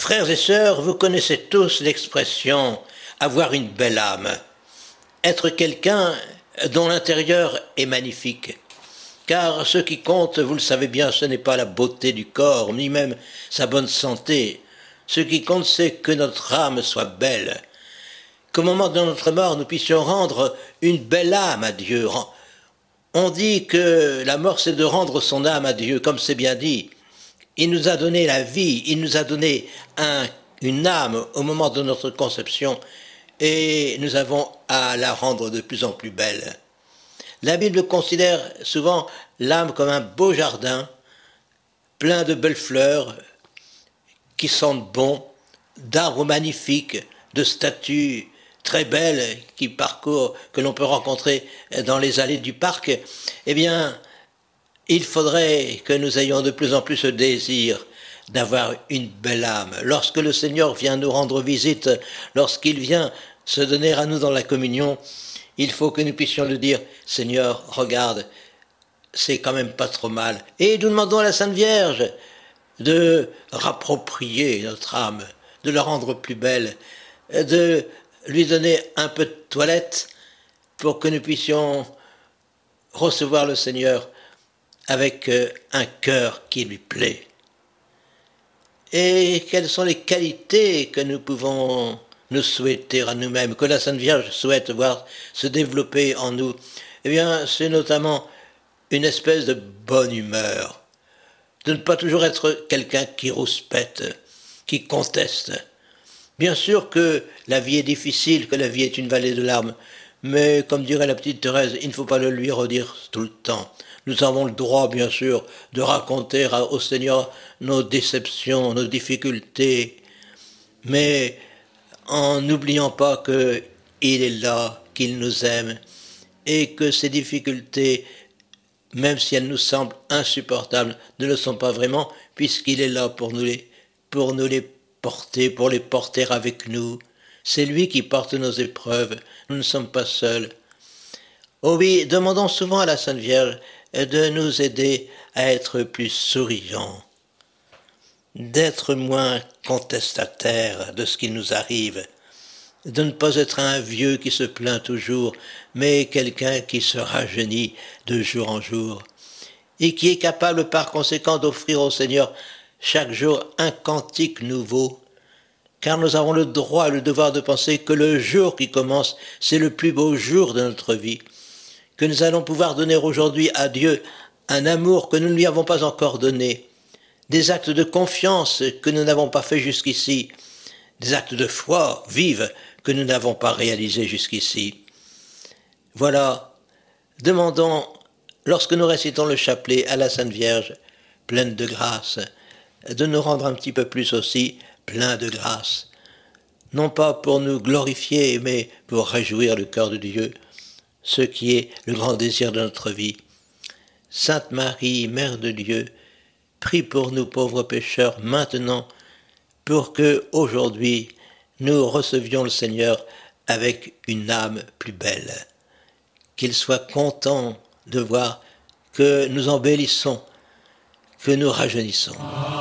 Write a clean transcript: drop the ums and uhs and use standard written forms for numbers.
Frères et sœurs, vous connaissez tous l'expression « avoir une belle âme », être quelqu'un dont l'intérieur est magnifique. Car ce qui compte, vous le savez bien, ce n'est pas la beauté du corps, ni même sa bonne santé. Ce qui compte, c'est que notre âme soit belle, qu'au moment de notre mort, nous puissions rendre une belle âme à Dieu. On dit que la mort, c'est de rendre son âme à Dieu, comme c'est bien dit. Il nous a donné la vie, il nous a donné une âme au moment de notre conception, et nous avons à la rendre de plus en plus belle. La Bible considère souvent l'âme comme un beau jardin, plein de belles fleurs qui sentent bon, d'arbres magnifiques, de statues très belles que l'on peut rencontrer dans les allées du parc. Eh bien, il faudrait que nous ayons de plus en plus ce désir d'avoir une belle âme. Lorsque le Seigneur vient nous rendre visite, lorsqu'il vient se donner à nous dans la communion, il faut que nous puissions lui dire « Seigneur, regarde, c'est quand même pas trop mal. » Et nous demandons à la Sainte Vierge de rapproprier notre âme, de la rendre plus belle, de lui donner un peu de toilette pour que nous puissions recevoir le Seigneur avec un cœur qui lui plaît. Et quelles sont les qualités que nous pouvons nous souhaiter à nous-mêmes, que la Sainte Vierge souhaite voir se développer en nous? Eh bien, c'est notamment une espèce de bonne humeur, de ne pas toujours être quelqu'un qui rouspète, qui conteste. Bien sûr que la vie est difficile, que la vie est une vallée de larmes, mais comme dirait la petite Thérèse, il ne faut pas le lui redire tout le temps. Nous avons le droit, bien sûr, de raconter au Seigneur nos déceptions, nos difficultés, mais en n'oubliant pas qu'il est là, qu'il nous aime, et que ces difficultés, même si elles nous semblent insupportables, ne le sont pas vraiment, puisqu'il est là pour nous les porter, pour les porter avec nous. C'est lui qui porte nos épreuves, nous ne sommes pas seuls. Oh oui, demandons souvent à la Sainte Vierge de nous aider à être plus souriants, d'être moins contestataires de ce qui nous arrive, de ne pas être un vieux qui se plaint toujours, mais quelqu'un qui se rajeunit de jour en jour, et qui est capable par conséquent d'offrir au Seigneur chaque jour un cantique nouveau, car nous avons le droit et le devoir de penser que le jour qui commence, c'est le plus beau jour de notre vie, que nous allons pouvoir donner aujourd'hui à Dieu un amour que nous ne lui avons pas encore donné, des actes de confiance que nous n'avons pas fait jusqu'ici, des actes de foi vive que nous n'avons pas réalisés jusqu'ici. Voilà, demandons, lorsque nous récitons le chapelet à la Sainte Vierge, pleine de grâce, de nous rendre un petit peu plus aussi plein de grâce, non pas pour nous glorifier, mais pour réjouir le cœur de Dieu, ce qui est le grand désir de notre vie. Sainte Marie, Mère de Dieu, prie pour nous pauvres pécheurs maintenant, pour que aujourd'hui nous recevions le Seigneur avec une âme plus belle, qu'il soit content de voir que nous embellissons, que nous rajeunissons.